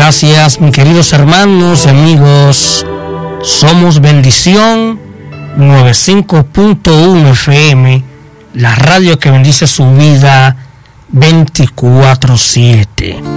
Gracias, mis queridos hermanos y amigos. Somos Bendición 95.1 FM, la radio que bendice su vida 24/7.